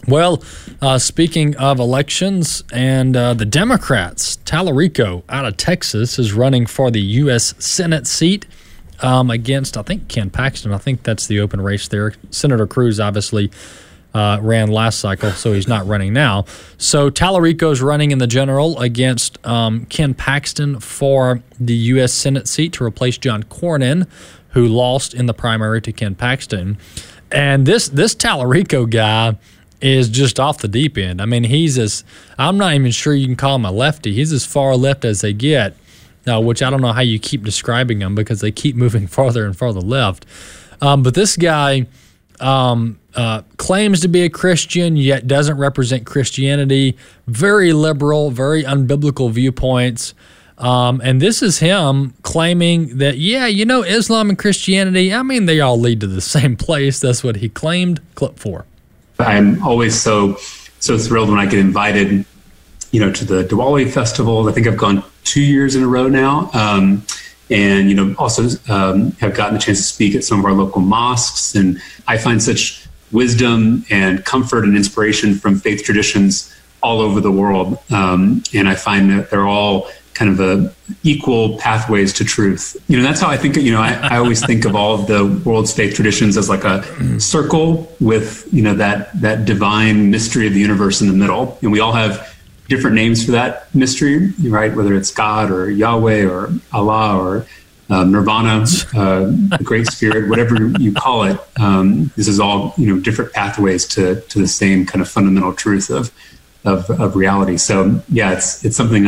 Well, speaking of elections and the Democrats, Tallarico out of Texas is running for the U.S. Senate seat against, I think, Ken Paxton. I think that's the open race there. Senator Cruz obviously ran last cycle, so he's not running now. So Tallarico's running in the general against Ken Paxton for the U.S. Senate seat to replace John Cornyn, who lost in the primary to Ken Paxton. And this Tallarico guy is just off the deep end. I mean, I'm not even sure you can call him a lefty. He's as far left as they get, which I don't know how you keep describing him because they keep moving farther and farther left. But this guy claims to be a Christian, yet doesn't represent Christianity. Very liberal, very unbiblical viewpoints. And this is him claiming that, Islam and Christianity, they all lead to the same place. That's what he claimed. Clip 4. I'm always so thrilled when I get invited, to the Diwali festival. I think I've gone 2 years in a row now. And, also have gotten a chance to speak at some of our local mosques. And I find such wisdom and comfort and inspiration from faith traditions all over the world. And I find that they're all kind of equal pathways to truth. That's how I think, I always think of all of the world's faith traditions as like a circle with, that divine mystery of the universe in the middle. And we all have different names for that mystery, right? Whether it's God or Yahweh or Allah or Nirvana, the Great Spirit, whatever you call it. This is all, different pathways to the same kind of fundamental truth of reality. So yeah, it's something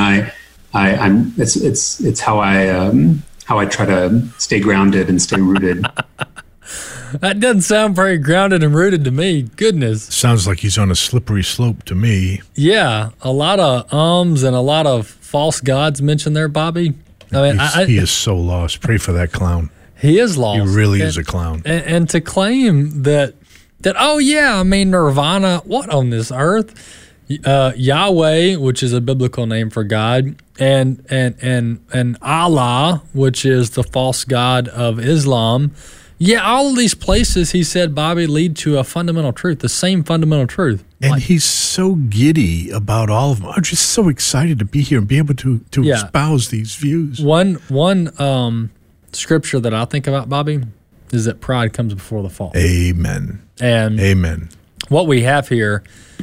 it's how I try to stay grounded and stay rooted. That doesn't sound very grounded and rooted to me. Goodness. Sounds like he's on a slippery slope to me. Yeah, a lot of and a lot of false gods mentioned there, Bobby. He is so lost. Pray for that clown. He is lost. He really is a clown. And to claim that Nirvana, what on this earth? Yahweh, which is a biblical name for God, and Allah, which is the false god of Islam. Yeah, all of these places, he said, Bobby, lead to a fundamental truth, the same fundamental truth. And he's so giddy about all of them. I'm just so excited to be here and be able to espouse these views. One scripture that I think about, Bobby, is that pride comes before the fall. Amen. And amen. What we have here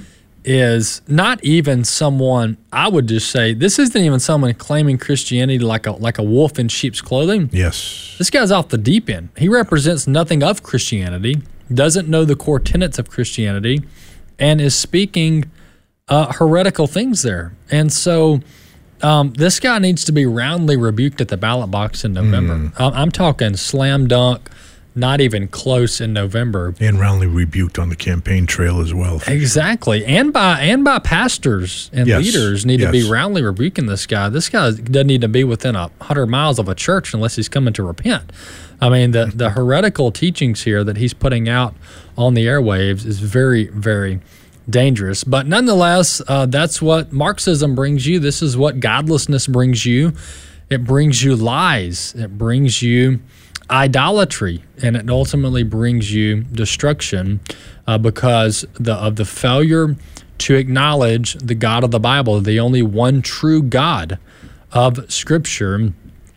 is not even someone, I would just say, this isn't even someone claiming Christianity like a wolf in sheep's clothing. Yes. This guy's off the deep end. He represents nothing of Christianity, doesn't know the core tenets of Christianity, and is speaking heretical things there. And so this guy needs to be roundly rebuked at the ballot box in November. I'm talking slam dunk, not even close in November. And roundly rebuked on the campaign trail as well. Exactly. And by pastors and leaders need to be roundly rebuking this guy. This guy doesn't need to be within 100 miles of a church unless he's coming to repent. The heretical teachings here that he's putting out on the airwaves is very, very dangerous. But nonetheless, that's what Marxism brings you. This is what godlessness brings you. It brings you lies. It brings you idolatry, and it ultimately brings you destruction because of the failure to acknowledge the God of the Bible, the only one true God of Scripture,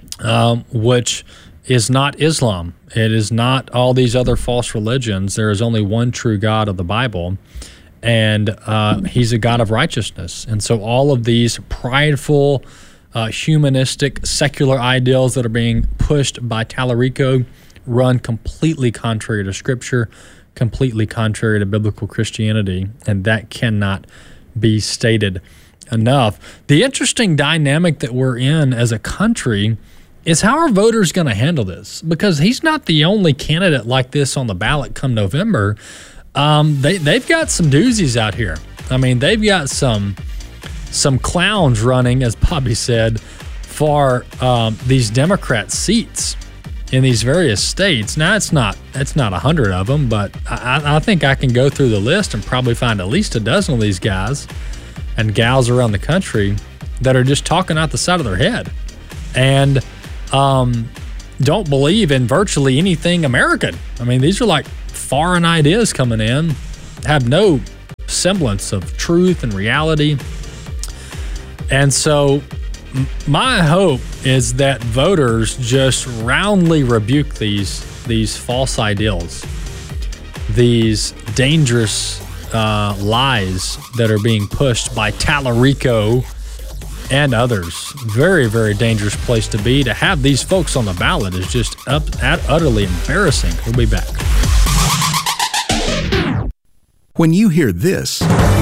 which is not Islam. It is not all these other false religions. There is only one true God of the Bible, and he's a God of righteousness. And so all of these prideful, humanistic, secular ideals that are being pushed by Tallarico run completely contrary to Scripture, completely contrary to biblical Christianity, and that cannot be stated enough. The interesting dynamic that we're in as a country is how are voters going to handle this? Because he's not the only candidate like this on the ballot come November. They've got some doozies out here. They've got some clowns running, as Bobby said, for these Democrat seats in these various states. Now, it's not 100 of them, but I think I can go through the list and probably find at least a dozen of these guys and gals around the country that are just talking out the side of their head and don't believe in virtually anything American. These are like foreign ideas coming in, have no semblance of truth and reality. And so my hope is that voters just roundly rebuke these false ideals, these dangerous lies that are being pushed by Tallarico and others. Very, very dangerous place to be. To have these folks on the ballot is just utterly embarrassing. We'll be back. When you hear this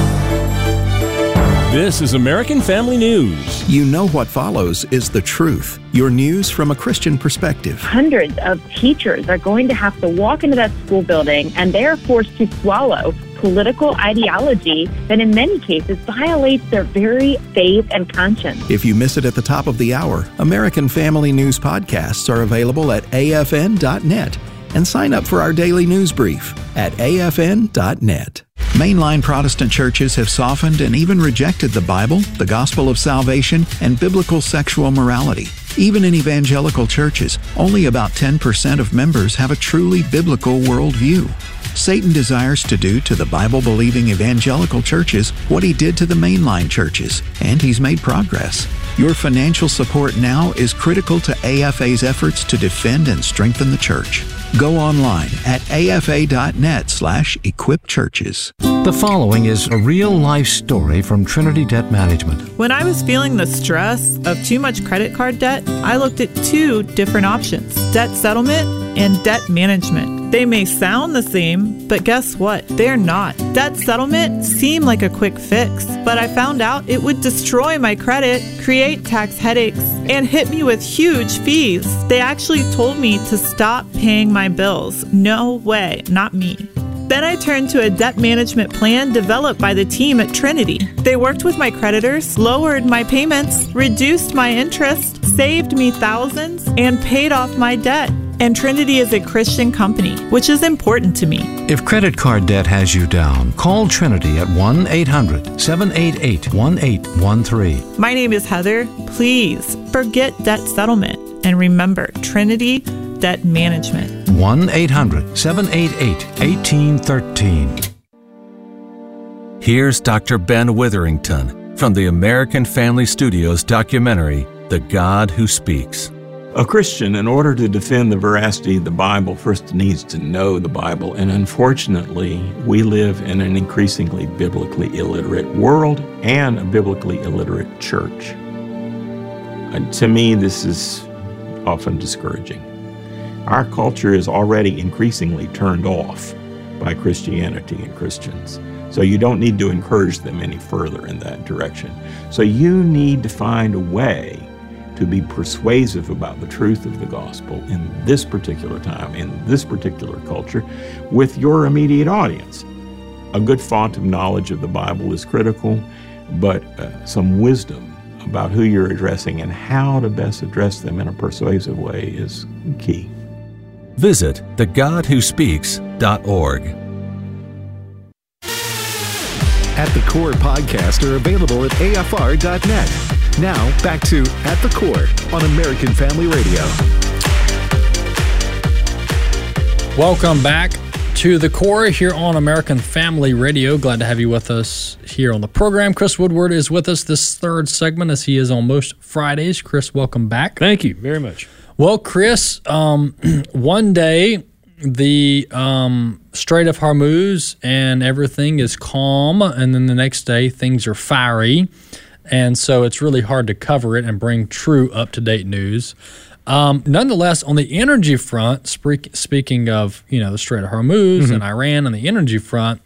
is American Family News. You know what follows is the truth. Your news from a Christian perspective. Hundreds of teachers are going to have to walk into that school building, and they are forced to swallow political ideology that in many cases violates their very faith and conscience. If you miss it at the top of the hour, American Family News podcasts are available at afn.net. And sign up for our daily news brief at afn.net. Mainline Protestant churches have softened and even rejected the Bible, the gospel of salvation, and biblical sexual morality. Even in evangelical churches, only about 10% of members have a truly biblical worldview. Satan desires to do to the Bible-believing evangelical churches what he did to the mainline churches, and he's made progress. Your financial support now is critical to AFA's efforts to defend and strengthen the church. Go online at afa.net/equipchurches. The following is a real-life story from Trinity Debt Management. When I was feeling the stress of too much credit card debt, I looked at two different options: debt settlement and debt management. They may sound the same, but guess what? They're not. Debt settlement seemed like a quick fix, but I found out it would destroy my credit, create tax headaches, and hit me with huge fees. They actually told me to stop paying my bills. No way, not me. Then I turned to a debt management plan developed by the team at Trinity. They worked with my creditors, lowered my payments, reduced my interest, saved me thousands, and paid off my debt. And Trinity is a Christian company, which is important to me. If credit card debt has you down, call Trinity at 1-800-788-1813. My name is Heather. Please forget debt settlement and remember Trinity Debt Management. 1-800-788-1813. Here's Dr. Ben Witherington from the American Family Studios documentary, The God Who Speaks. A Christian, in order to defend the veracity of the Bible, first needs to know the Bible. And unfortunately, we live in an increasingly biblically illiterate world and a biblically illiterate church. And to me, this is often discouraging. Our culture is already increasingly turned off by Christianity and Christians. So you don't need to encourage them any further in that direction. So you need to find a way to be persuasive about the truth of the gospel in this particular time, in this particular culture, with your immediate audience. A good font of knowledge of the Bible is critical, but some wisdom about who you're addressing and how to best address them in a persuasive way is key. Visit thegodwhospeaks.org. At the Core podcasts are available at afr.net. Now, back to At the Core on American Family Radio. Welcome back to The Core here on American Family Radio. Glad to have you with us here on the program. Chris Woodward is with us this third segment, as he is on most Fridays. Chris, welcome back. Thank you very much. Well, Chris, one day the Strait of Hormuz and everything is calm, and then the next day things are fiery. And so it's really hard to cover it and bring true up-to-date news. Nonetheless, on the energy front, speaking of the Strait of Hormuz and Iran and the energy front,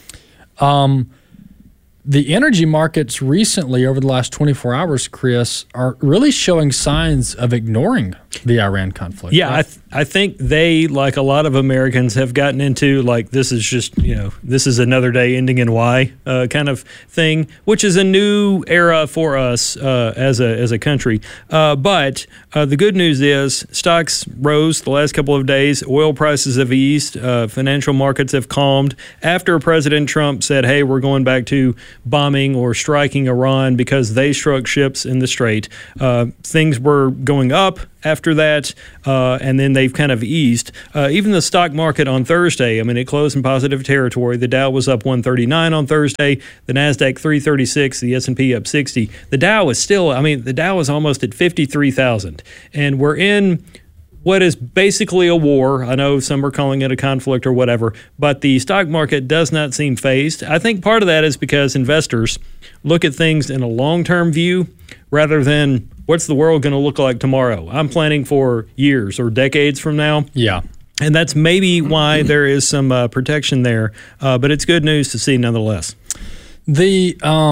the energy markets recently, over the last 24 hours, Chris, are really showing signs of ignoring the Iran conflict. Yeah, right? I think they, like a lot of Americans, have gotten into, like, this is just, this is another day ending in Y kind of thing, which is a new era for us as a country. But the good news is stocks rose the last couple of days. Oil prices have eased. Financial markets have calmed after President Trump said, hey, we're going back to bombing or striking Iran because they struck ships in the Strait. Things were going up after that, and then they've kind of eased. Even the stock market on Thursday, I mean, it closed in positive territory. The Dow was up 139 on Thursday, the NASDAQ 336, the S&P up 60. The Dow is still, the Dow is almost at 53,000, and we're in what is basically a war. I know some are calling it a conflict or whatever, but the stock market does not seem fazed. I think part of that is because investors look at things in a long-term view rather than what's the world going to look like tomorrow. I'm planning for years or decades from now. Yeah. And that's maybe why there is some protection there, but it's good news to see nonetheless. The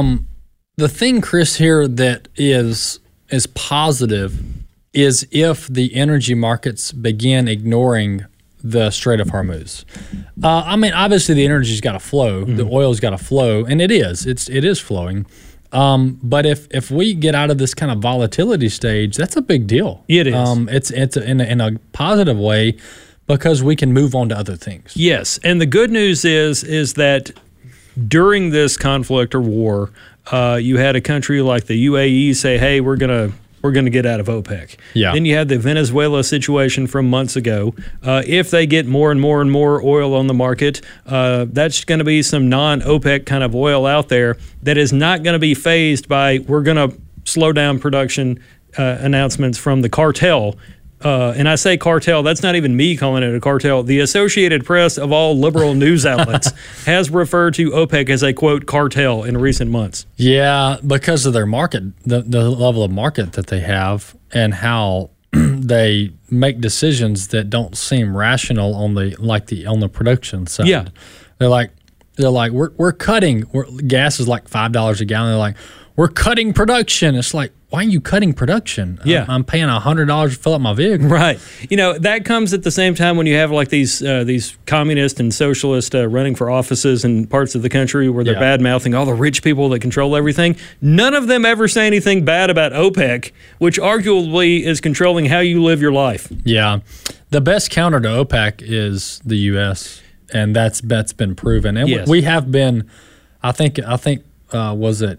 thing, Chris, here that is positive is if the energy markets begin ignoring the Strait of Hormuz. Obviously the energy's got to flow, the oil's got to flow, and it is flowing. But if we get out of this kind of volatility stage, that's a big deal. It is. It's in a positive way because we can move on to other things. Yes, and the good news is that during this conflict or war, you had a country like the UAE say, "Hey, we're gonna get out of OPEC." Yeah. Then you had the Venezuela situation from months ago. If they get more and more and more oil on the market, that's going to be some non-OPEC kind of oil out there that is not going to be phased by we're going to slow down production announcements from the cartel. And I say cartel, that's not even me calling it a cartel. The Associated Press of all liberal news outlets has referred to OPEC as a, quote, cartel in recent months. Yeah, because of their market, the level of market that they have and how they make decisions that don't seem rational on the production side. Yeah. They're like we're cutting. Gas is like $5 a gallon. They're like, we're cutting production. It's like, why are you cutting production? Yeah. I'm paying $100 to fill up my vehicle. Right. That comes at the same time when you have like these communist and socialist running for offices in parts of the country where they're bad-mouthing all the rich people that control everything. None of them ever say anything bad about OPEC, which arguably is controlling how you live your life. Yeah. The best counter to OPEC is the U.S., and that's been proven. And yes. we have been, I think was it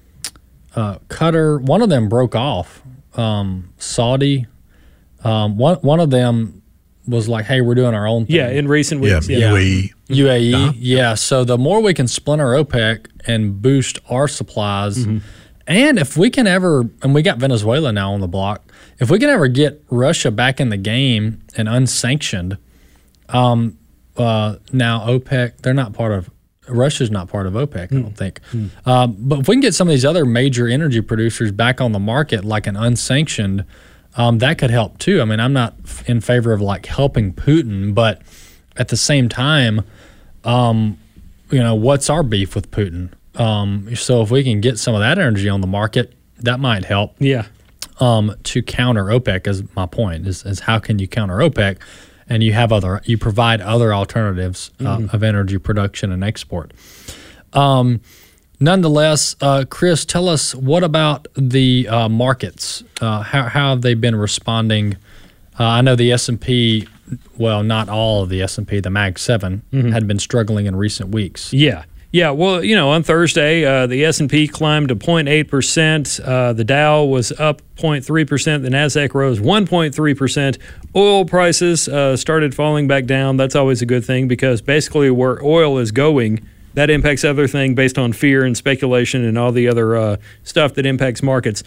Qatar? One of them broke off. Saudi. One of them was like, "Hey, we're doing our own thing." Yeah, in recent weeks. Yeah. UAE. Uh-huh. Yeah. So the more we can splinter OPEC and boost our supplies, and if we can ever, and we got Venezuela now on the block, if we can ever get Russia back in the game and unsanctioned, now OPEC, they're not part of. Russia's not part of OPEC, I don't think. But if we can get some of these other major energy producers back on the market, like an unsanctioned, that could help too. I mean, I'm not in favor of like helping Putin, but at the same time, what's our beef with Putin? So if we can get some of that energy on the market, that might help. Yeah. To counter OPEC is my point. Is how can you counter OPEC? And you provide other alternatives of energy production and export. Nonetheless, Chris, tell us, what about the markets? How have they been responding? I know the S&P, well, not all of the S&P, the Mag 7 had been struggling in recent weeks. Yeah. Yeah, well, on Thursday, the S&P climbed to 0.8%. The Dow was up 0.3%. The NASDAQ rose 1.3%. Oil prices started falling back down. That's always a good thing because basically where oil is going, that impacts everything based on fear and speculation and all the other stuff that impacts markets.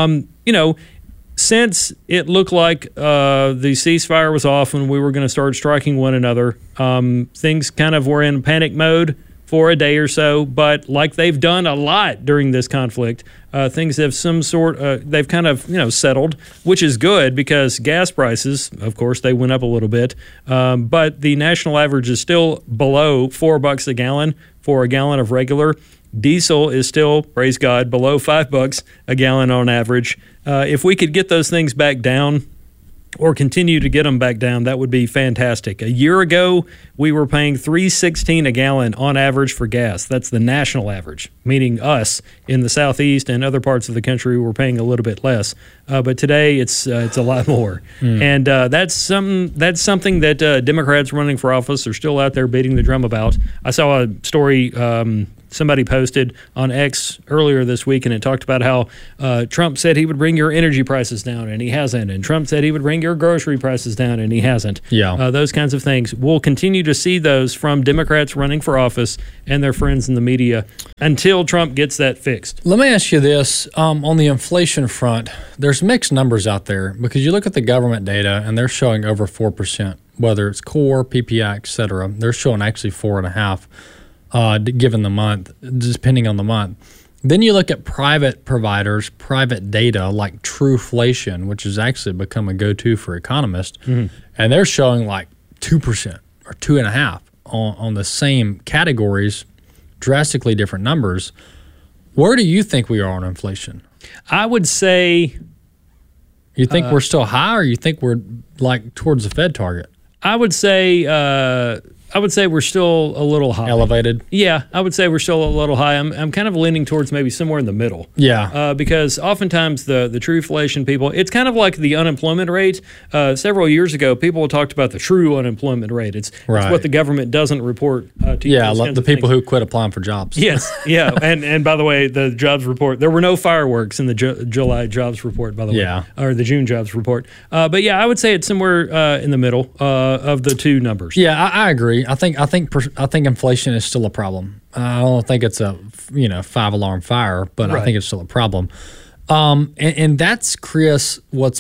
Since it looked like the ceasefire was off and we were going to start striking one another, things kind of were in panic mode for a day or so, but like they've done a lot during this conflict, things have they've kind of settled, which is good because gas prices, of course, they went up a little bit, but the national average is still below $4 a gallon for a gallon of regular. Diesel is still, praise God, below $5 a gallon on average. If we could get those things back down, or continue to get them back down, that would be fantastic. A year ago, we were paying $3.16 a gallon on average for gas. That's the national average, meaning us in the Southeast and other parts of the country were paying a little bit less. But today, it's a lot more. And that's something that Democrats running for office are still out there beating the drum about. I saw a story somebody posted on X earlier this week, and it talked about how Trump said he would bring your energy prices down, and he hasn't. And Trump said he would bring your grocery prices down, and he hasn't. Yeah. Those kinds of things. We'll continue to see those from Democrats running for office and their friends in the media until Trump gets that fixed. Let me ask you this. On the inflation front, there's mixed numbers out there because you look at the government data, and they're showing over 4%, whether it's core, PPI, et cetera. They're showing actually 4.5%, given the month, depending on the month. Then you look at private providers, private data like Trueflation, which has actually become a go-to for economists, and they're showing like 2% or 2.5% on the same categories, drastically different numbers. Where do you think we are on inflation? I would say... You think we're still high, or you think we're like towards the Fed target? I would say we're still a little high. Elevated? Yeah, I would say we're still a little high. I'm kind of leaning towards maybe somewhere in the middle. Yeah. Because oftentimes the Trueflation people, it's kind of like the unemployment rate. Several years ago, people talked about the true unemployment rate. It's what the government doesn't report to you. Yeah, like the people who quit applying for jobs. Yes, yeah. and by the way, the jobs report, there were no fireworks in the July jobs report, by the way. Or the June jobs report. But yeah, I would say it's somewhere in the middle of the two numbers. Yeah, I agree. I think inflation is still a problem. I don't think it's a 5-alarm fire, but I think it's still a problem. And that's, Chris, what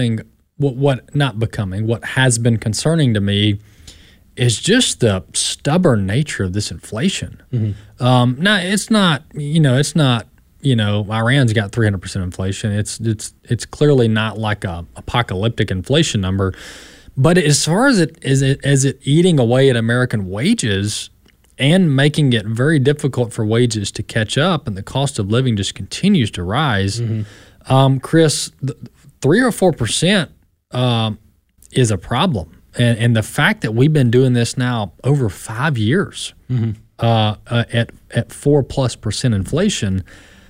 has been concerning to me is just the stubborn nature of this inflation. Now it's not Iran's got 300% inflation. It's clearly not like a apocalyptic inflation number. But as far as it eating away at American wages and making it very difficult for wages to catch up, and the cost of living just continues to rise, Chris, 3 or 4% is a problem. And the fact that we've been doing this now over 5 years at 4+% inflation,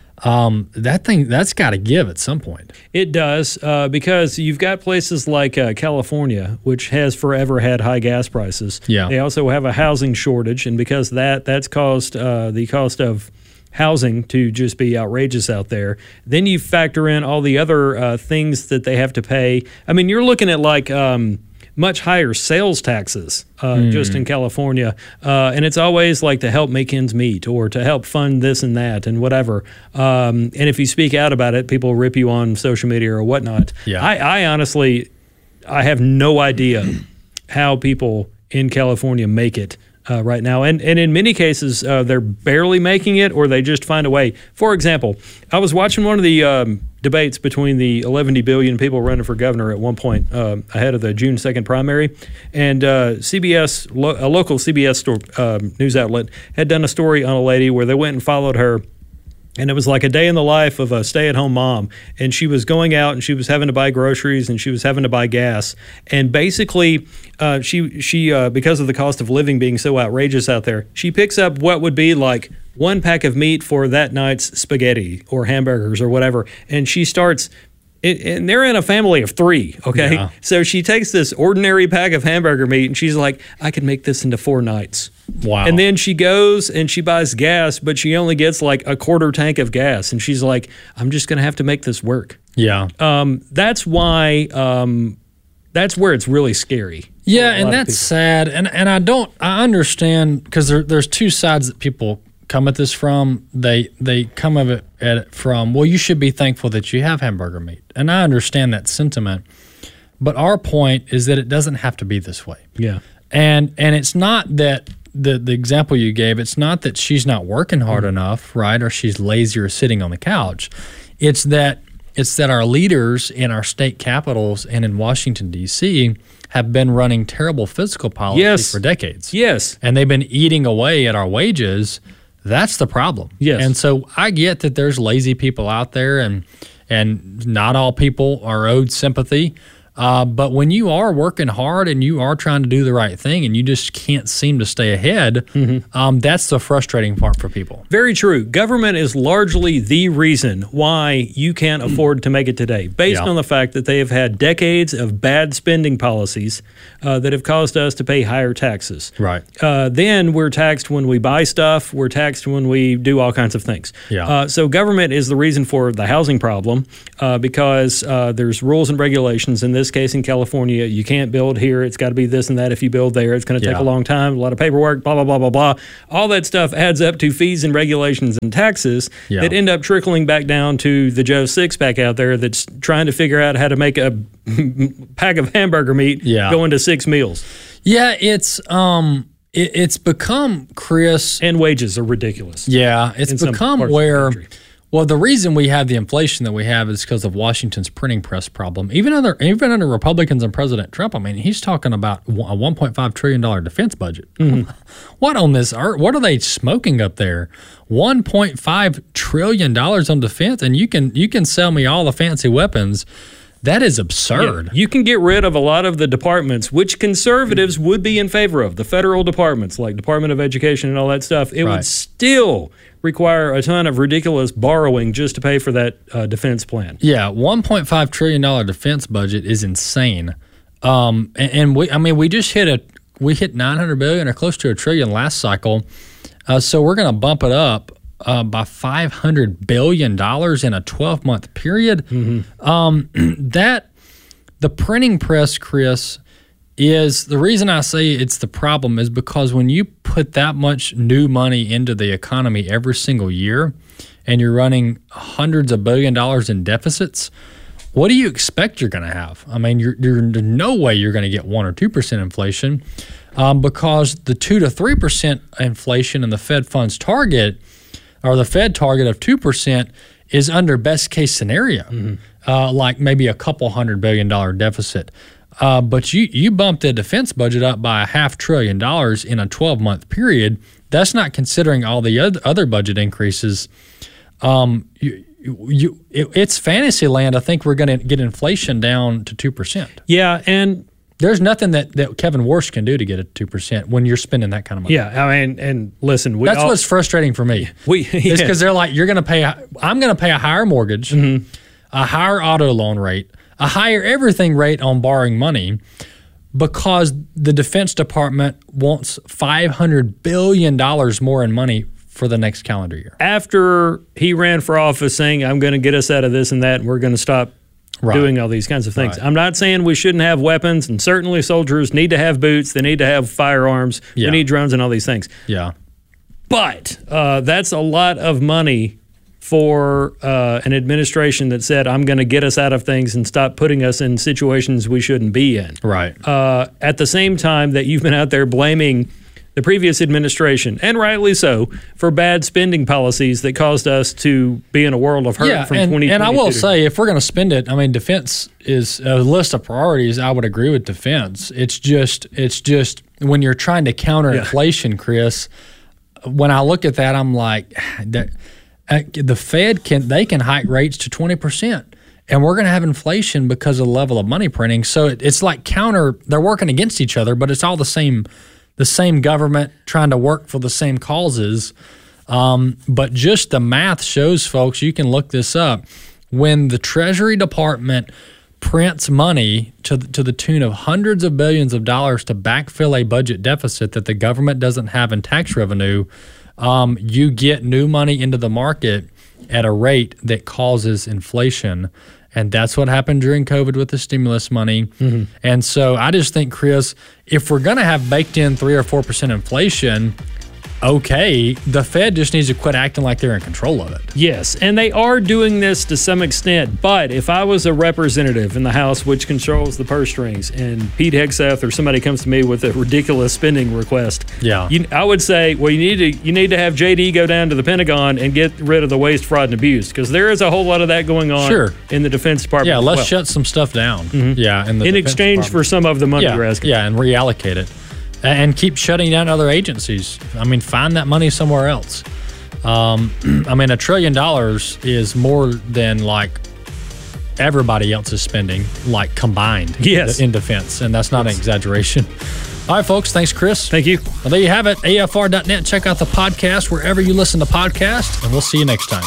that's got to give at some point. It does, because you've got places like California, which has forever had high gas prices. Yeah. They also have a housing shortage, and because that's caused the cost of housing to just be outrageous out there. Then you factor in all the other things that they have to pay. I mean, you're looking at like much higher sales taxes just in California. And it's always like to help make ends meet or to help fund this and that and whatever. And if you speak out about it, people rip you on social media or whatnot. Yeah. I honestly, I have no idea how people in California make it right now. And in many cases, they're barely making it, or they just find a way. For example, I was watching one of the debates between the 11 billion people running for governor at one point ahead of the June 2nd primary. And CBS, a local CBS news outlet, had done a story on a lady where they went and followed her. And it was like a day in the life of a stay-at-home mom. And she was going out and she was having to buy groceries and she was having to buy gas. And basically, she because of the cost of living being so outrageous out there, she picks up what would be like one pack of meat for that night's spaghetti or hamburgers or whatever. And she starts... and they're in a family of 3, okay? Yeah. So she takes this ordinary pack of hamburger meat and she's like, I could make this into 4 nights. Wow. And then she goes and she buys gas, but she only gets like a quarter tank of gas. And she's like, I'm just going to have to make this work. Yeah. That's why, that's where it's really scary. Yeah, and that's sad. And I understand, because there's 2 sides that people come at this from. They come at it from, well, you should be thankful that you have hamburger meat. And I understand that sentiment. But our point is that it doesn't have to be this way. Yeah. And it's not that the example you gave, it's not that she's not working hard enough, right? Or she's lazy or sitting on the couch. It's that our leaders in our state capitals and in Washington, D.C. have been running terrible fiscal policy for decades. Yes. And they've been eating away at our wages. That's the problem. Yes. And so I get that there's lazy people out there, and not all people are owed sympathy. But when you are working hard and you are trying to do the right thing and you just can't seem to stay ahead, that's the frustrating part for people. Very true. Government is largely the reason why you can't afford to make it today, based on the fact that they have had decades of bad spending policies that have caused us to pay higher taxes. Right. Then we're taxed when we buy stuff. We're taxed when we do all kinds of things. So government is the reason for the housing problem because there's rules and regulations. In this case, in California, you can't build here. It's got to be this and that. If you build there, it's going to take a long time, a lot of paperwork, blah, blah, blah, blah, blah. All that stuff adds up to fees and regulations and taxes that end up trickling back down to the Joe Six-Pack out there that's trying to figure out how to make a pack of hamburger meat go into 6 meals. Yeah, it's become, Chris... And wages are ridiculous. Yeah, it's become where... Well, the reason we have the inflation that we have is because of Washington's printing press problem. Even under Republicans and President Trump, I mean, he's talking about a $1.5 trillion defense budget. What on this earth? What are they smoking up there? $1.5 trillion on defense, and you can sell me all the fancy weapons. That is absurd. Yeah, you can get rid of a lot of the departments, which conservatives would be in favor of, the federal departments like Department of Education and all that stuff. It would still require a ton of ridiculous borrowing just to pay for that defense plan. Yeah, $1.5 trillion defense budget is insane. And we just hit $900 billion or close to $1 trillion last cycle. So we're going to bump it up by $500 billion in a 12-month period. That the printing press, Chris, is the reason I say it's the problem is because when you put that much new money into the economy every single year and you're running hundreds of billion dollars in deficits, what do you expect you're going to have? I mean, there's no way you're going to get 1 or 2% inflation because the 2 to 3% inflation in the Fed funds target or the Fed target of 2% is under best case scenario, like maybe a couple $100 billion deficit. But you bump the defense budget up by $500 billion in a 12-month period. That's not considering all the other budget increases. It's fantasy land. I think we're going to get inflation down to 2%. Yeah, and there's nothing that Kevin Warsh can do to get it to 2% when you're spending that kind of money. Yeah, I mean, and listen, that's what's frustrating for me. It's because they're like, I'm going to pay a higher mortgage, a higher auto loan rate, a higher everything rate on borrowing money because the Defense Department wants $500 billion more in money for the next calendar year. After he ran for office saying, I'm going to get us out of this and that, and we're going to stop doing all these kinds of things. I'm not saying we shouldn't have weapons, and certainly soldiers need to have boots. They need to have firearms. We need drones and all these things. Yeah. But that's a lot of money for an administration that said, I'm going to get us out of things and stop putting us in situations we shouldn't be in. Right. At the same time that you've been out there blaming the previous administration, and rightly so, for bad spending policies that caused us to be in a world of hurt from 2022. And I will say, if we're going to spend it, I mean, defense is a list of priorities. I would agree with defense. It's just when you're trying to counter inflation, Chris, when I look at that, I'm like, the Fed can hike rates to 20%. And we're going to have inflation because of the level of money printing. So it's like they're working against each other, but it's all the same government trying to work for the same causes. But just the math shows, folks, you can look this up. When the Treasury Department prints money to the tune of hundreds of billions of dollars to backfill a budget deficit that the government doesn't have in tax revenue, you get new money into the market at a rate that causes inflation. And that's what happened during COVID with the stimulus money. And so I just think, Chris, if we're going to have baked in 3 or 4% inflation, okay, the Fed just needs to quit acting like they're in control of it. Yes, and they are doing this to some extent. But if I was a representative in the House, which controls the purse strings, and Pete Hegseth or somebody comes to me with a ridiculous spending request, I would say, well, you need to have JD go down to the Pentagon and get rid of the waste, fraud, and abuse, because there is a whole lot of that going on in the Defense Department. Yeah, let's shut some stuff down. Yeah, in exchange for some of the money you're asking. Yeah, and reallocate it. And keep shutting down other agencies. I mean, find that money somewhere else. I mean, $1 trillion is more than like everybody else is spending, like combined, in defense. And that's not an exaggeration. All right, folks. Thanks, Chris. Thank you. Well, there you have it. AFR.net. Check out the podcast wherever you listen to podcasts, and we'll see you next time.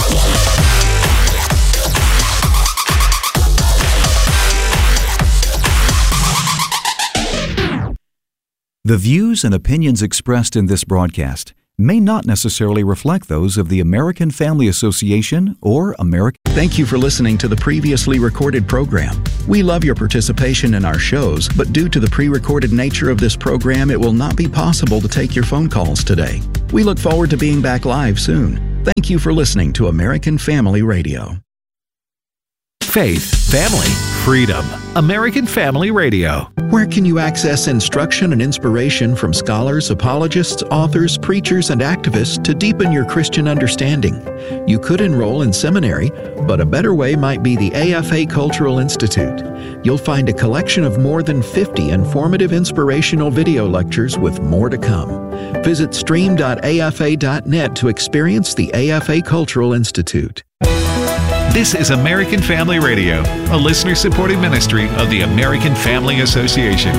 The views and opinions expressed in this broadcast may not necessarily reflect those of the American Family Association or American. Thank you for listening to the previously recorded program. We love your participation in our shows, but due to the pre-recorded nature of this program, it will not be possible to take your phone calls today. We look forward to being back live soon. Thank you for listening to American Family Radio. Faith, family, freedom. American Family Radio. Where can you access instruction and inspiration from scholars, apologists, authors, preachers, and activists to deepen your Christian understanding? You could enroll in seminary, but a better way might be the AFA Cultural Institute. You'll find a collection of more than 50 informative inspirational video lectures with more to come. Visit stream.afa.net to experience the AFA Cultural Institute. This is American Family Radio, a listener-supported ministry of the American Family Association.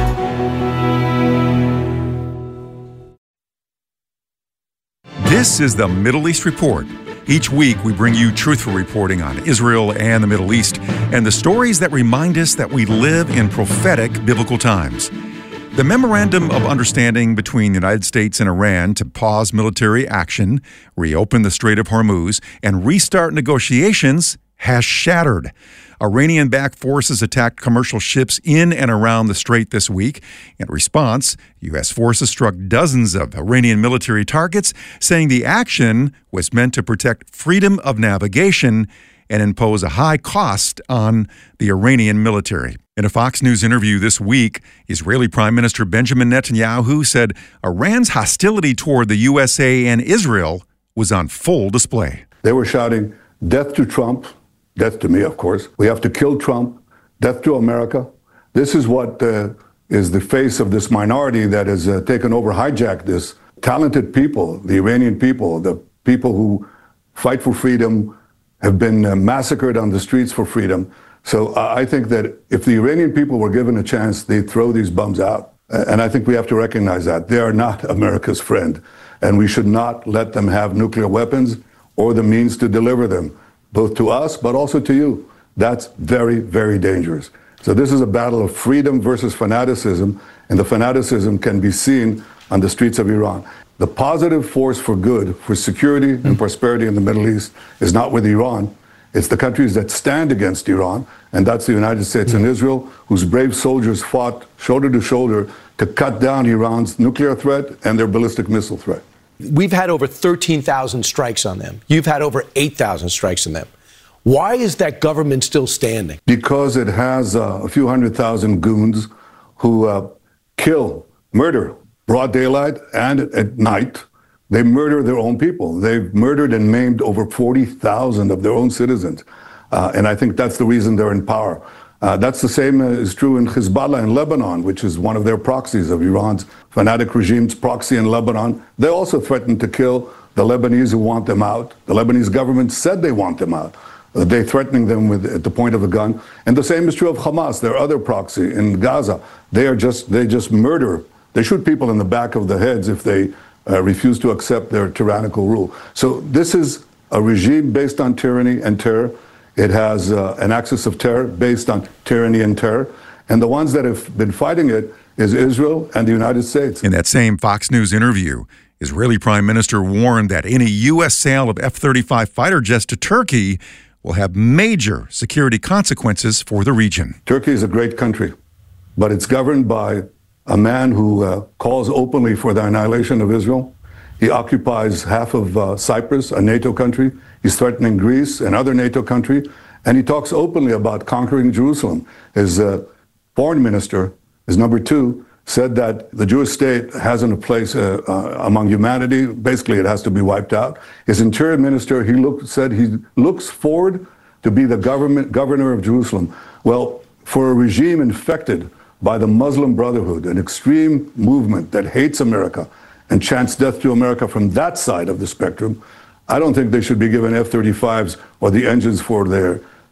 This is the Middle East Report. Each week, we bring you truthful reporting on Israel and the Middle East and the stories that remind us that we live in prophetic biblical times. The Memorandum of Understanding between the United States and Iran to pause military action, reopen the Strait of Hormuz, and restart negotiations has shattered. Iranian-backed forces attacked commercial ships in and around the strait this week. In response, U.S. forces struck dozens of Iranian military targets, saying the action was meant to protect freedom of navigation and impose a high cost on the Iranian military. In a Fox News interview this week, Israeli Prime Minister Benjamin Netanyahu said Iran's hostility toward the USA and Israel was on full display. They were shouting, "Death to Trump," death to me, of course. "We have to kill Trump," "Death to America." This is what is the face of this minority that has taken over, hijacked this. Talented people, the Iranian people, the people who fight for freedom, have been massacred on the streets for freedom. So I think that if the Iranian people were given a chance, they'd throw these bums out. And I think we have to recognize that. They are not America's friend. And we should not let them have nuclear weapons or the means to deliver them, both to us, but also to you. That's very, very dangerous. So this is a battle of freedom versus fanaticism, and the fanaticism can be seen on the streets of Iran. The positive force for good, for security and prosperity in the Middle East is not with Iran. It's the countries that stand against Iran, and that's the United States and Israel, whose brave soldiers fought shoulder to shoulder to cut down Iran's nuclear threat and their ballistic missile threat. We've had over 13,000 strikes on them. You've had over 8,000 strikes on them. Why is that government still standing? Because it has a few 100,000 goons who kill, murder, broad daylight and at night. They murder their own people. They've murdered and maimed over 40,000 of their own citizens. And I think that's the reason they're in power. That's the same is true in Hezbollah in Lebanon, which is one of their proxies of Iran's fanatic regime's proxy in Lebanon. They also threatened to kill the Lebanese who want them out. The Lebanese government said they want them out. They're threatening them at the point of a gun. And the same is true of Hamas, their other proxy in Gaza. They just murder. They shoot people in the back of the heads if they refuse to accept their tyrannical rule. So this is a regime based on tyranny and terror. It has an axis of terror based on tyranny and terror. And the ones that have been fighting it is Israel and the United States. In that same Fox News interview, Israeli Prime Minister warned that any U.S. sale of F-35 fighter jets to Turkey will have major security consequences for the region. Turkey is a great country, but it's governed by a man who calls openly for the annihilation of Israel. He occupies half of Cyprus, a NATO country. He's threatening Greece, another NATO country. And he talks openly about conquering Jerusalem. His foreign minister, his number two, said that the Jewish state hasn't a place among humanity. Basically, it has to be wiped out. His interior minister, said he looks forward to be the governor of Jerusalem. Well, for a regime infected by the Muslim Brotherhood, an extreme movement that hates America and chants death to America from that side of the spectrum, I don't think they should be given F-35s or the engines for their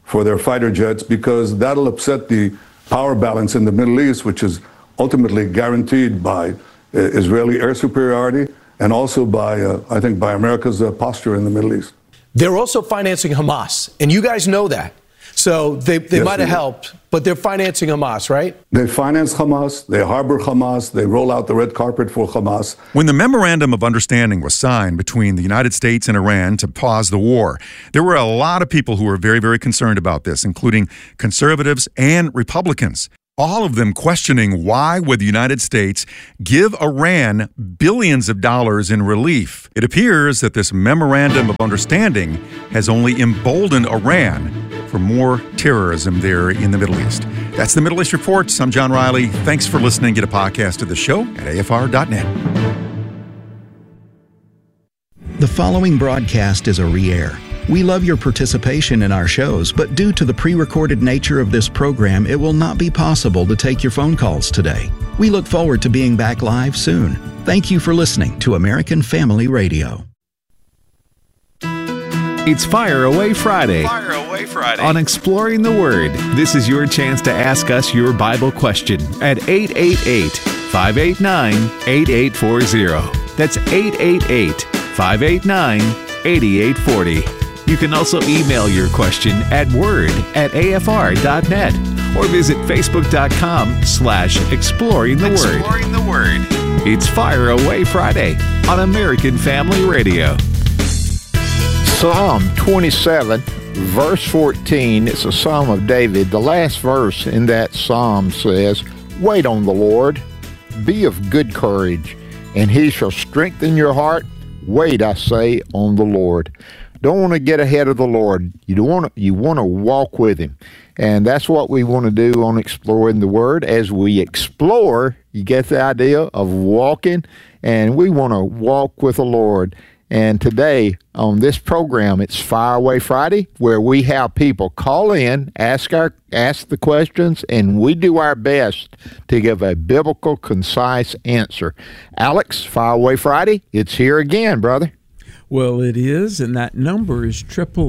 for their fighter jets, because that'll upset the power balance in the Middle East, which is ultimately guaranteed by Israeli air superiority and also by, I think, by America's posture in the Middle East. They're also financing Hamas, and you guys know that. So they might have helped, but they're financing Hamas, right? They finance Hamas, they harbor Hamas, they roll out the red carpet for Hamas. When the Memorandum of Understanding was signed between the United States and Iran to pause the war, there were a lot of people who were very, very concerned about this, including conservatives and Republicans. All of them questioning why would the United States give Iran billions of dollars in relief. It appears that this Memorandum of Understanding has only emboldened Iran for more terrorism there in the Middle East. That's the Middle East Reports. I'm John Riley. Thanks for listening. Get a podcast of the show at afr.net. The following broadcast is a re-air. We love your participation in our shows, but due to the pre-recorded nature of this program, it will not be possible to take your phone calls today. We look forward to being back live soon. Thank you for listening to American Family Radio. It's Fire Away Friday. Fire Away Friday. On Exploring the Word, this is your chance to ask us your Bible question at 888-589-8840. That's 888-589-8840. You can also email your question at word@afr.net or visit facebook.com/exploring the word. Exploring the Word. It's Fire Away Friday on American Family Radio. Psalm 27, verse 14, it's a Psalm of David. The last verse in that Psalm says, "Wait on the Lord, be of good courage, and he shall strengthen your heart. Wait, I say, on the Lord." Don't want to get ahead of the Lord. You want to walk with him. And that's what we want to do on Exploring the Word. As we explore, you get the idea of walking, and we want to walk with the Lord. And today on this program, it's Fire Away Friday, where we have people call in, ask the questions, and we do our best to give a biblical, concise answer. Alex, Fire Away Friday, it's here again, brother. Well, it is, and that number is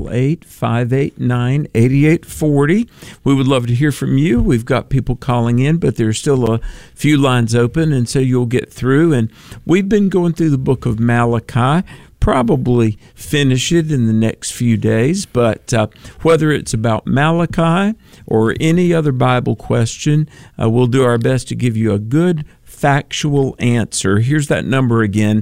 888-589-8840. We would love to hear from you. We've got people calling in, but there's still a few lines open, and so you'll get through. And we've been going through the book of Malachi. Probably finish it in the next few days, but whether it's about Malachi or any other Bible question, we'll do our best to give you a good factual answer. Here's that number again,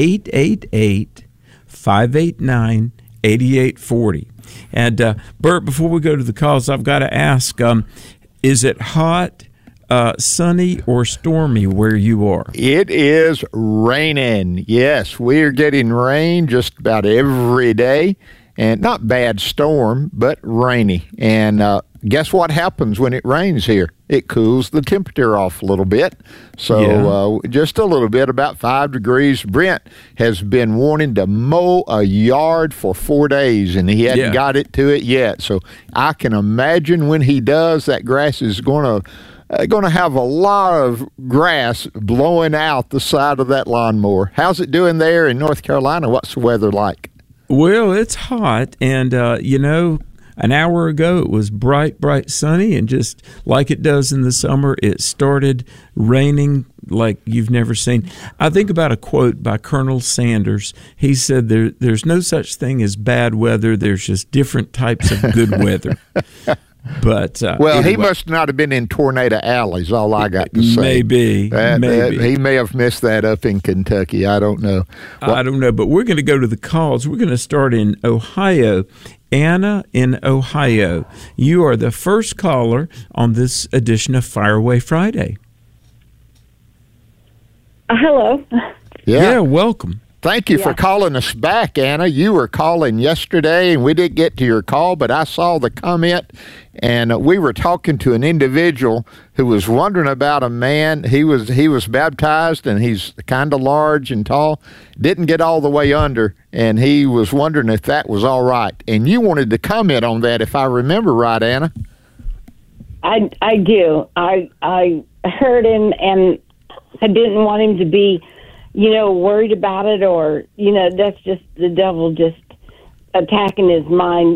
888-589-8840. And Bert, before we go to the calls, I've got to ask, is it hot, sunny, or stormy where you are? It is raining. Yes, we're getting rain just about every day. And not bad storm, but rainy. And guess what happens when it rains here? It cools the temperature off a little bit. So just a little bit, about 5 degrees. Brent has been wanting to mow a yard for 4 days, and he hadn't got it to it yet. So I can imagine when he does, that grass is going to have a lot of grass blowing out the side of that lawnmower. How's it doing there in North Carolina? What's the weather like? Well, it's hot, and, an hour ago it was bright sunny, and just like it does in the summer, it started raining like you've never seen. I think about a quote by Colonel Sanders. He said, there's no such thing as bad weather, there's just different types of good weather. But anyway. He must not have been in Tornado Alley, is all I got to say. Maybe. He may have missed that up in Kentucky. I don't know. I don't know, but we're going to go to the calls. We're going to start in Ohio. Anna in Ohio, you are the first caller on this edition of Fire Away Friday. Hello. Yeah, welcome. Thank you for calling us back, Anna. You were calling yesterday, and we didn't get to your call, but I saw the comment, and we were talking to an individual who was wondering about a man. He was baptized, and he's kind of large and tall, didn't get all the way under, and he was wondering if that was all right. And you wanted to comment on that, if I remember right, Anna. I do. I heard him, and I didn't want him to be worried about it, or, that's just the devil just attacking his mind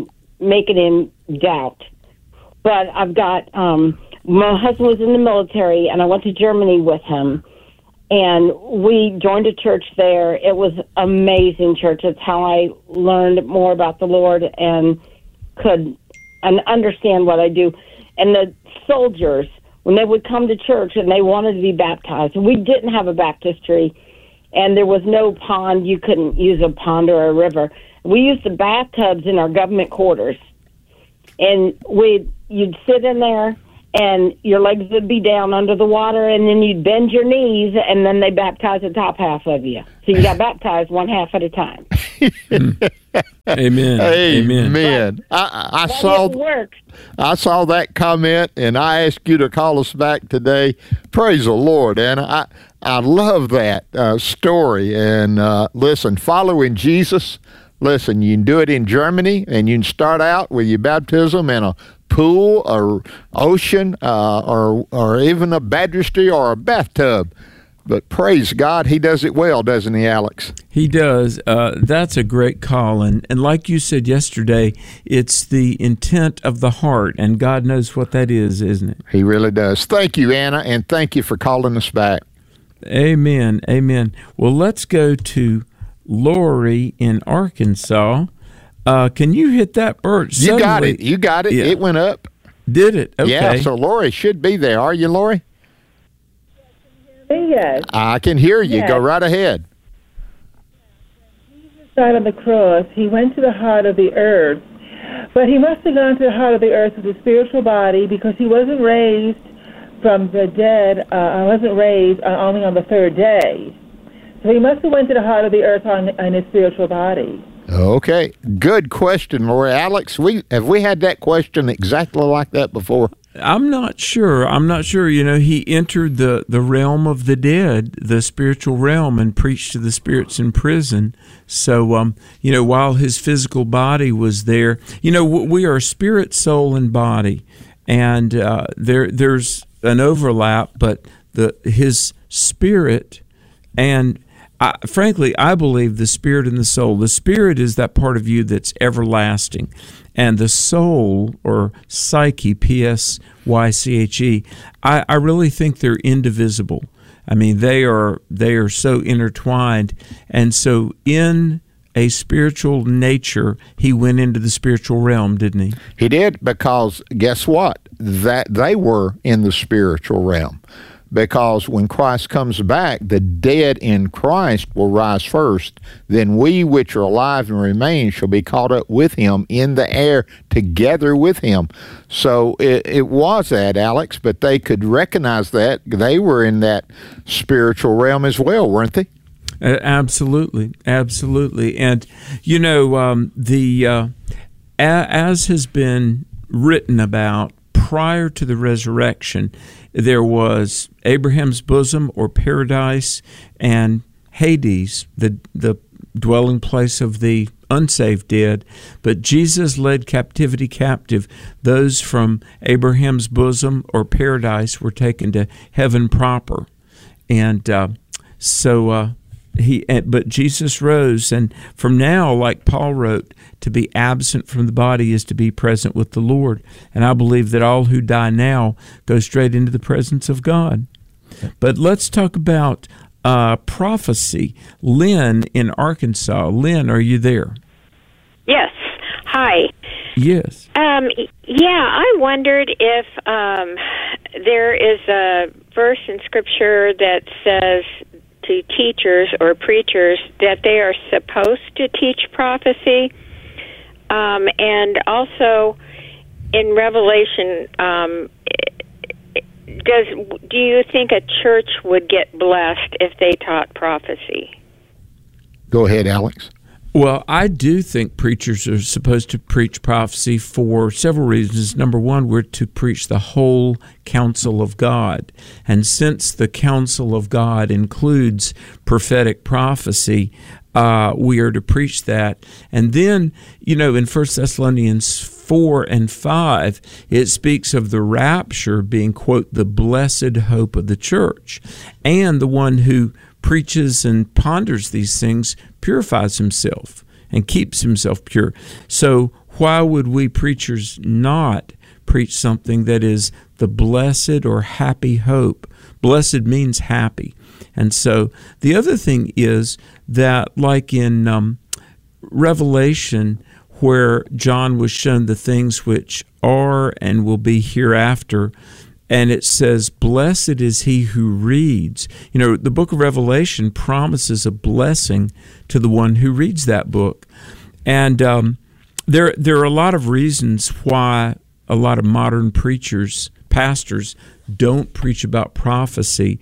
make it in doubt. But I've got, my husband was in the military, and I went to Germany with him, and we joined a church there. It was amazing church. It's how I learned more about the Lord and could understand what I do. And the soldiers, when they would come to church and they wanted to be baptized, we didn't have a baptistry, and there was no pond. You couldn't use a pond or a river. We used the bathtubs in our government quarters, and you'd sit in there, and your legs would be down under the water, and then you'd bend your knees, and then they baptize the top half of you. So you got baptized one half at a time. Amen. Amen. I saw that comment, and I asked you to call us back today. Praise the Lord, and I love that story. And listen, following Jesus. Listen, you can do it in Germany, and you can start out with your baptism in a pool or ocean or even a baptistry or a bathtub. But praise God, he does it well, doesn't he, Alex? He does. That's a great call. And like you said yesterday, it's the intent of the heart, and God knows what that is, isn't it? He really does. Thank you, Anna, and thank you for calling us back. Amen. Amen. Well, let's go to Lori in Arkansas. Can you hit that, Bert? You got it. Yeah. It went up. Did it? Okay. Yeah, so Lori should be there. Are you, Lori? Yes. I can hear you. Yes. Go right ahead. Jesus died on the cross. He went to the heart of the earth. But he must have gone to the heart of the earth with a spiritual body, because he wasn't raised from the dead. Wasn't raised only on the third day. So he must have went to the heart of the earth on his spiritual body. Okay, good question, Lori. Alex, have we had that question exactly like that before? I'm not sure. You know, he entered the realm of the dead, the spiritual realm, and preached to the spirits in prison. So, you know, while his physical body was there, you know, we are spirit, soul, and body, and there's an overlap, but his spirit and frankly, I believe the spirit and the soul. The spirit is that part of you that's everlasting, and the soul, or psyche, Psyche, I really think they're indivisible. I mean, they are so intertwined, and so in a spiritual nature, he went into the spiritual realm, didn't he? He did, because guess what? That they were in the spiritual realm. Because when Christ comes back, the dead in Christ will rise first. Then we which are alive and remain shall be caught up with him in the air together with him. So it was that, Alex, but they could recognize that. They were in that spiritual realm as well, weren't they? Absolutely. And, you know, as has been written about prior to the resurrection, there was Abraham's bosom, or paradise, and Hades, the dwelling place of the unsaved dead. But Jesus led captivity captive. Those from Abraham's bosom or paradise were taken to heaven proper. And but Jesus rose, and from now, like Paul wrote, to be absent from the body is to be present with the Lord. And I believe that all who die now go straight into the presence of God. But let's talk about prophecy. Lynn in Arkansas. Lynn, are you there? Yes. Hi. Yes. I wondered if there is a verse in Scripture that says to teachers or preachers that they are supposed to teach prophecy, and also in Revelation, do you think a church would get blessed if they taught prophecy? Go ahead, Alex. Well, I do think preachers are supposed to preach prophecy for several reasons. Number one, we're to preach the whole counsel of God. And since the counsel of God includes prophetic prophecy, we are to preach that. And then, you know, in 1 Thessalonians 4 and 5, it speaks of the rapture being, quote, the blessed hope of the church. And the one who preaches and ponders these things purifies himself and keeps himself pure. So why would we preachers not preach something that is the blessed or happy hope? Blessed means happy. And so the other thing is that, like in Revelation, where John was shown the things which are and will be hereafter, and it says, blessed is he who reads. You know, the book of Revelation promises a blessing to the one who reads that book. And there are a lot of reasons why a lot of modern preachers, pastors, don't preach about prophecy.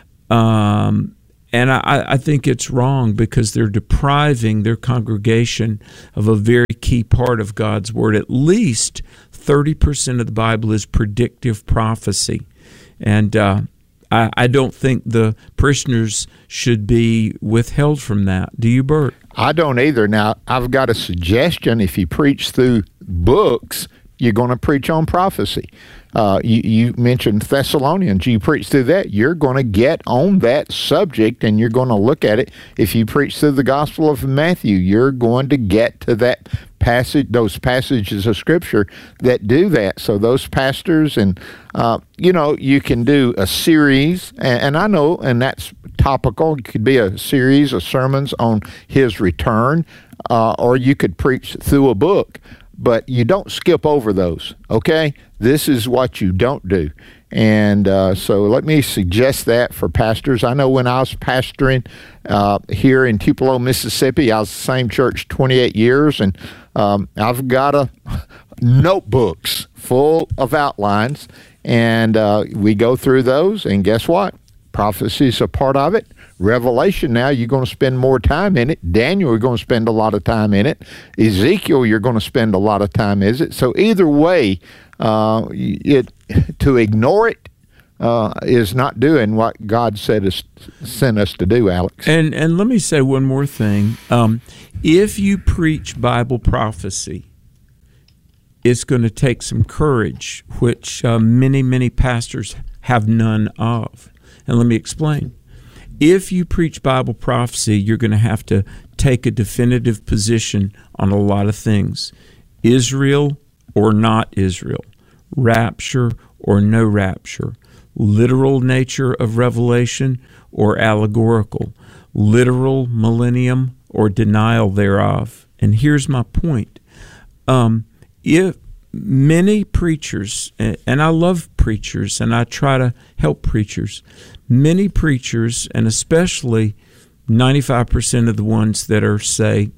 And I think it's wrong because they're depriving their congregation of a very key part of God's Word. At least 30% of the Bible is predictive prophecy. And I don't think the parishioners should be withheld from that. Do you, Bert? I don't either. Now, I've got a suggestion. If you preach through books, you're going to preach on prophecy. You mentioned Thessalonians. You preach through that, you're going to get on that subject and you're going to look at it. If you preach through the Gospel of Matthew, you're going to get to that passage, those passages of Scripture that do that. So those pastors and, you can do a series, and I know, and that's topical. It could be a series of sermons on His return, or you could preach through a book. But you don't skip over those, okay? This is what you don't do. And so let me suggest that for pastors. I know when I was pastoring here in Tupelo, Mississippi, I was the same church 28 years, and I've got notebooks full of outlines, and we go through those, and guess what? Prophecy is a part of it. Revelation, now you're going to spend more time in it. Daniel, you're going to spend a lot of time in it. Ezekiel, you're going to spend a lot of time in it. So either way, to ignore it is not doing what God sent us to do, Alex. And let me say one more thing. If you preach Bible prophecy, it's going to take some courage, which many, many pastors have none of. And let me explain. If you preach Bible prophecy, you're going to have to take a definitive position on a lot of things. Israel or not Israel, rapture or no rapture, literal nature of revelation or allegorical, literal millennium or denial thereof. And here's my point. If many preachers, and I love preachers and I try to help preachers, many preachers, and especially 95% of the ones that are, say,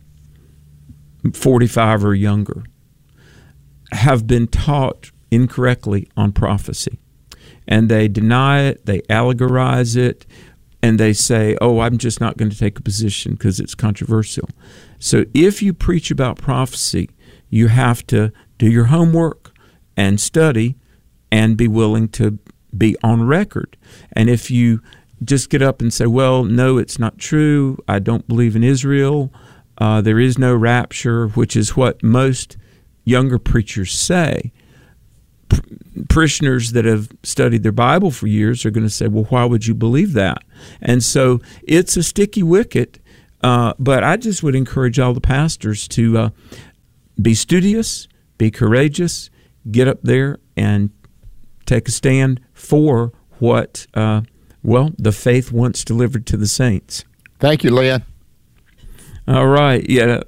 45 or younger, have been taught incorrectly on prophecy. And they deny it, they allegorize it, and they say, oh, I'm just not going to take a position because it's controversial. So if you preach about prophecy, you have to do your homework and study and be willing to be on record. And if you just get up and say, well, no, it's not true, I don't believe in Israel, there is no rapture, which is what most younger preachers say, parishioners that have studied their Bible for years are going to say, well, why would you believe that? And so it's a sticky wicket, but I just would encourage all the pastors to be studious, be courageous, get up there and take a stand for what, the faith once delivered to the saints. Thank you, Lynn. All right. Yeah.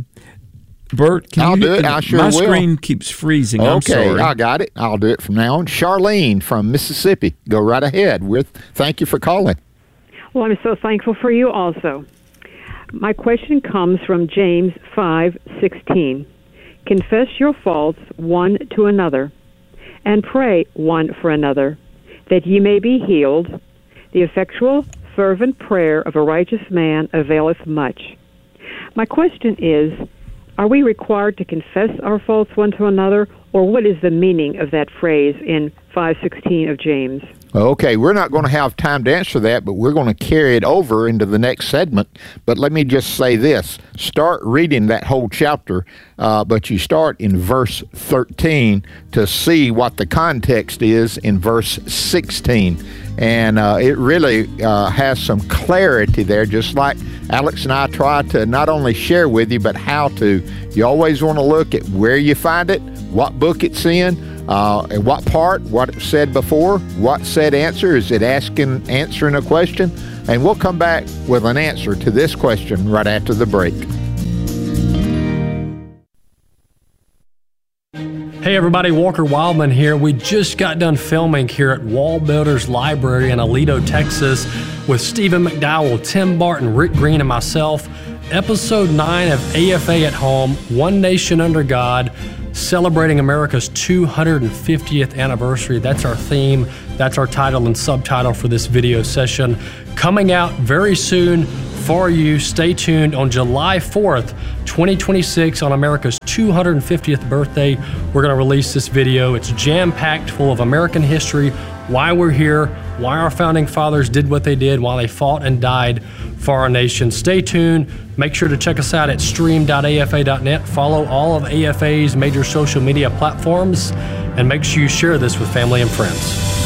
Bert, I'll do it. I sure will. My will. screen keeps freezing. Okay, I'm sorry. I got it. I'll do it from now on. Charlene from Mississippi, go right ahead. Thank you for calling. Well, I'm so thankful for you also. My question comes from James 5:16. Confess your faults one to another, and pray one for another, that ye may be healed. The effectual, fervent prayer of a righteous man availeth much. My question is, are we required to confess our faults one to another, or what is the meaning of that phrase in 5:16 of James? Okay, we're not going to have time to answer that, but we're going to carry it over into the next segment. But let me just say this. Start reading that whole chapter, but you start in verse 13 to see what the context is in verse 16. And it really has some clarity there, just like Alex and I try to not only share with you, but how to. You always want to look at where you find it, what book it's in, and what part, what it said before, what said answer, is it answering a question? And we'll come back with an answer to this question right after the break. Hey everybody, Walker Wildman here. We just got done filming here at Wall Builders Library in Aledo, Texas with Stephen McDowell, Tim Barton, Rick Green, and myself. Episode 9 of AFA at Home, One Nation Under God, celebrating America's 250th anniversary. That's our theme. That's our title and subtitle for this video session. Coming out very soon for you. Stay tuned on July 4th, 2026, on America's 250th birthday. We're going to release this video. It's jam-packed full of American history, why we're here, why our founding fathers did what they did, why they fought and died for our nation. Stay tuned. Make sure to check us out at stream.afa.net. Follow all of AFA's major social media platforms, and make sure you share this with family and friends.